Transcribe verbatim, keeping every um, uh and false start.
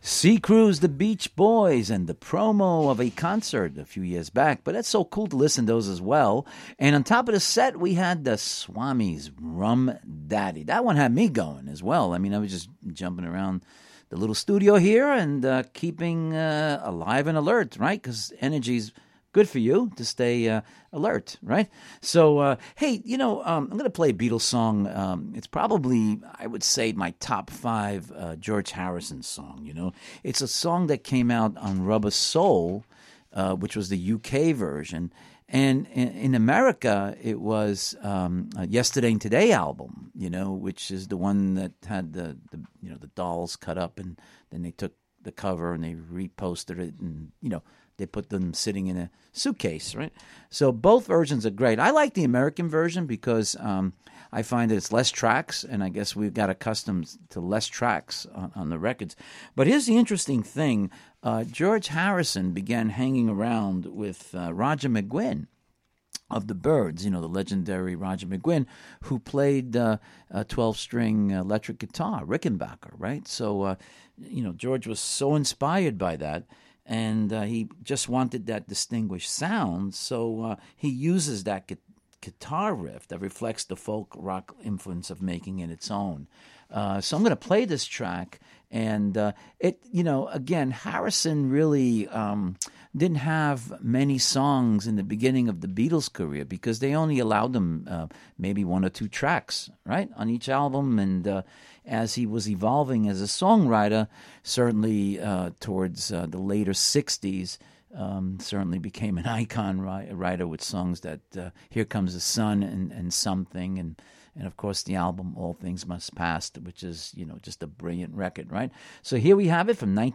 Sea Cruise, the Beach Boys, and the promo of a concert a few years back. But that's so cool to listen to those as well. And on top of the set, we had the Swamis, Rum Daddy. That one had me going as well. I mean, I was just jumping around the little studio here and uh, keeping uh, alive and alert, right? Because energy's good for you to stay uh, alert, right? So, uh, hey, you know, um, I'm going to play a Beatles song. Um, it's probably, I would say, my top five uh, George Harrison song, you know. It's a song that came out on Rubber Soul, uh, which was the U K version. And in, in America, it was um, a Yesterday and Today album, you know, which is the one that had the, the, you know, the dolls cut up, and then they took the cover and they reposted it, and, you know, they put them sitting in a suitcase, right? So both versions are great. I like the American version because um, I find that it's less tracks, and I guess we've got accustomed to less tracks on, on the records. But here's the interesting thing. Uh, George Harrison began hanging around with uh, Roger McGuinn of the Byrds, you know, the legendary Roger McGuinn, who played uh, a twelve-string electric guitar, Rickenbacker, right? So, uh, you know, George was so inspired by that. And uh, he just wanted that distinguished sound, so uh, he uses that gu- guitar riff that reflects the folk rock influence of making it its own. Uh, so I'm going to play this track, and uh, it, you know, again, Harrison really um, didn't have many songs in the beginning of the Beatles' career because they only allowed them uh, maybe one or two tracks, right, on each album, and uh, as he was evolving as a songwriter, certainly uh, towards uh, the later sixties, um, certainly became an icon ri- writer with songs that uh, Here Comes the Sun and, and Something, and and of course the album All Things Must Pass, which is, you know, just a brilliant record, right? So here we have it from